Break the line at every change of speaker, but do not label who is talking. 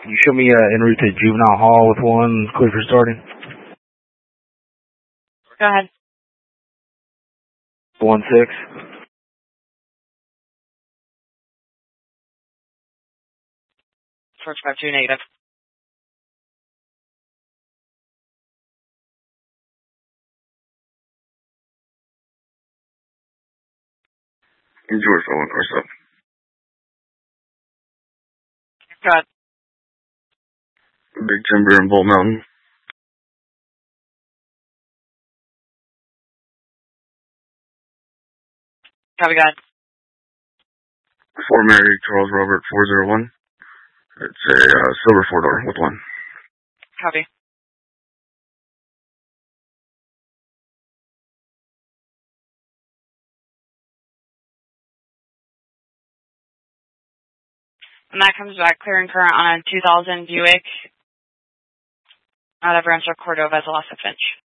You show me en route to Juvenile Hall with one, clear for starting.
Go ahead.
1-6.
Search 5-2 negative.
George Owen, or so.
Go ahead.
Big Timber and Bull Mountain.
Copy, go ahead.
Fort Mary, Charles Robert, 401. It's a silver 4-door with one.
Copy. And that comes back clear and current on a 2000 Buick out of Rancho Cordova as a loss of Finch.